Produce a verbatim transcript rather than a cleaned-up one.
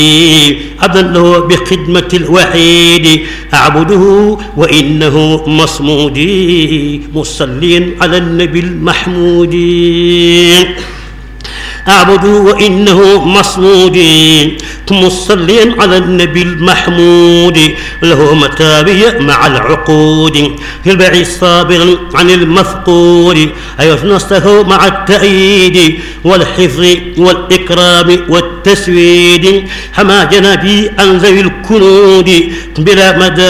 عبدا له بخدمة الوحيد أعبده وإنه مصمودي مصليا على النبي المحمود أعبد وإنه مصمودي مصليا على النبي المحمود له متابي مع العقود في البعيد صابرا عن المفقود أيصنصه مع التأييد والحفظ والإكرام والتسويد حما جنبي عن ذوي الكنود بلا مدى